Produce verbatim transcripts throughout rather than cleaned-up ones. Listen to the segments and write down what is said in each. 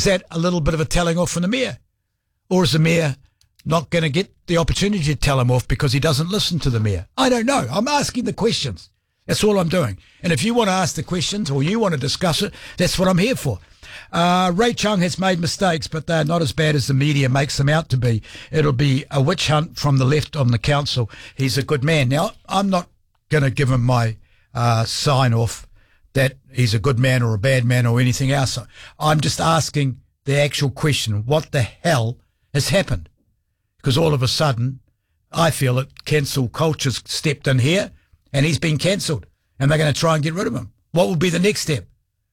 that a little bit of a telling off from the mayor? Or is the mayor not going to get the opportunity to tell him off because he doesn't listen to the mayor? I don't know. I'm asking the questions. That's all I'm doing. And if you want to ask the questions or you want to discuss it, that's what I'm here for. Uh, Ray Chung has made mistakes, but they're not as bad as the media makes them out to be. It'll be a witch hunt from the left on the council. He's a good man. Now, I'm not going to give him my uh, sign off that he's a good man or a bad man or anything else. I'm just asking the actual question, what the hell has happened? Because all of a sudden, I feel that cancel culture's stepped in here and he's been cancelled and they're going to try and get rid of him. What will be the next step?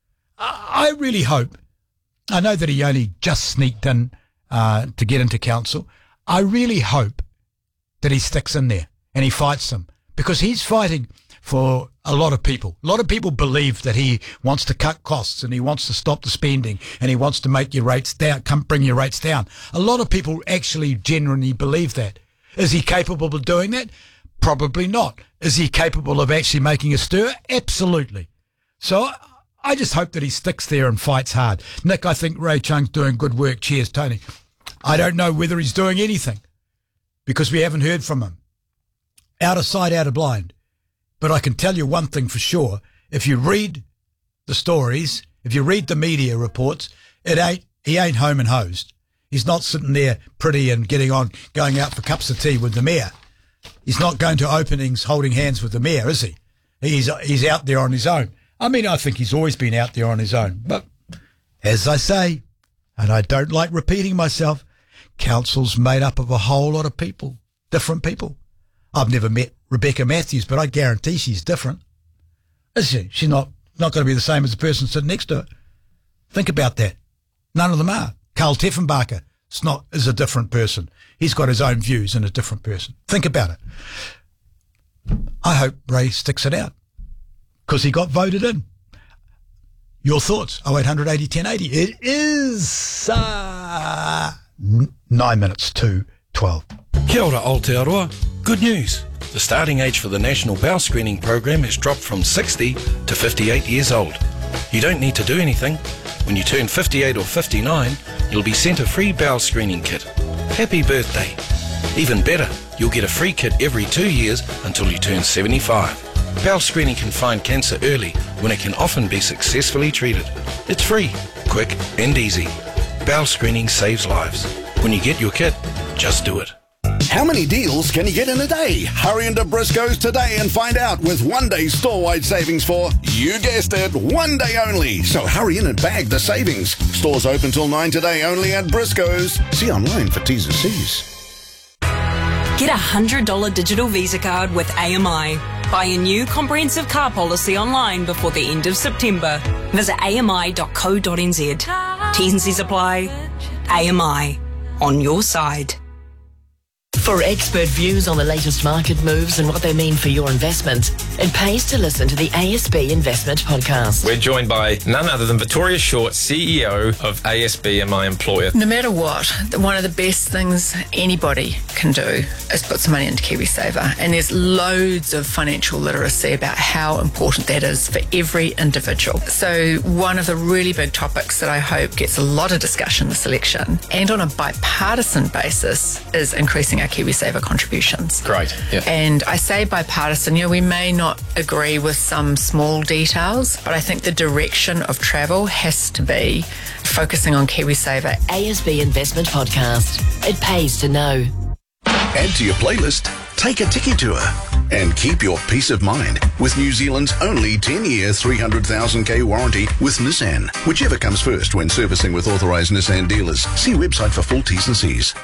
I, I really hope, I know that he only just sneaked in uh, to get into council. I really hope that he sticks in there and he fights them, because he's fighting for a lot of people. A lot of people believe that he wants to cut costs and he wants to stop the spending and he wants to make your rates down, come bring your rates down. A lot of people actually genuinely believe that. Is he capable of doing that? Probably not. Is he capable of actually making a stir? Absolutely. So I just hope that he sticks there and fights hard. Nick, I think Ray Chung's doing good work. Cheers, Tony. I don't know whether he's doing anything because we haven't heard from him. Out of sight, out of blind. But I can tell you one thing for sure. If you read the stories, if you read the media reports, it ain't he ain't home and hosed. He's not sitting there pretty and getting on, going out for cups of tea with the mayor. He's not going to openings holding hands with the mayor, is he? He's he's out there on his own. I mean, I think he's always been out there on his own. But as I say, and I don't like repeating myself, council's made up of a whole lot of people, different people. I've never met Rebecca Matthews, but I guarantee she's different. Is she? She's not, not going to be the same as the person sitting next to her. Think about that. None of them are. Carl Teffenbacher is not, is a different person. He's got his own views and a different person. Think about it. I hope Ray sticks it out because he got voted in. Your thoughts? oh eight hundred eighty ten eighty. It is uh, nine minutes to twelve. Kia ora, Aotearoa. Good news. The starting age for the National Bowel Screening Program has dropped from sixty to fifty-eight years old. You don't need to do anything. When you turn fifty-eight or fifty-nine, you'll be sent a free bowel screening kit. Happy birthday. Even better, you'll get a free kit every two years until you turn seventy-five. Bowel screening can find cancer early when it can often be successfully treated. It's free, quick and easy. Bowel screening saves lives. When you get your kit, just do it. How many deals can you get in a day? Hurry into Briscoe's today and find out with one day's store-wide savings for, you guessed it, one day only. So hurry in and bag the savings. Stores open till nine today only at Briscoe's. See online for T's and C's. Get a one hundred dollars digital Visa card with A M I. Buy a new comprehensive car policy online before the end of September. Visit A M I dot co dot N Z. T's and C's apply. A M I. On your side. For expert views on the latest market moves and what they mean for your investment, it pays to listen to the A S B Investment Podcast. We're joined by none other than Victoria Short, C E O of A S B and my employer. No matter what, one of the best things anybody can do is put some money into KiwiSaver. And there's loads of financial literacy about how important that is for every individual. So one of the really big topics that I hope gets a lot of discussion this election, and on a bipartisan basis, is increasing our KiwiSaver contributions. Great. Yeah. And I say bipartisan, you know, we may not agree with some small details, but I think the direction of travel has to be focusing on KiwiSaver. A S B Investment Podcast. It pays to know. Add to your playlist, take a Tiki tour, and keep your peace of mind with New Zealand's only ten-year, three hundred thousand K warranty with Nissan. Whichever comes first when servicing with authorised Nissan dealers. See website for full T's and C's.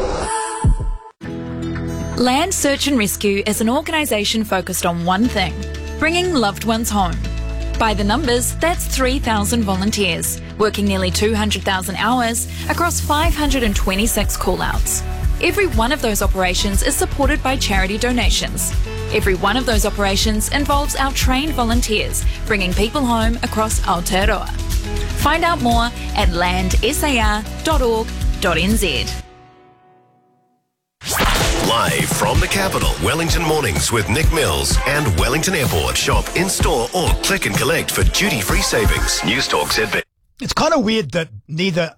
Land Search and Rescue is an organisation focused on one thing, bringing loved ones home. By the numbers, that's three thousand volunteers, working nearly two hundred thousand hours across five hundred twenty-six call-outs. Every one of those operations is supported by charity donations. Every one of those operations involves our trained volunteers, bringing people home across Aotearoa. Find out more at land sar dot org dot n z. Live from the capital, Wellington Mornings with Nick Mills and Wellington Airport. Shop in-store or click and collect for duty-free savings. News Talk Z B. It's kind of weird that neither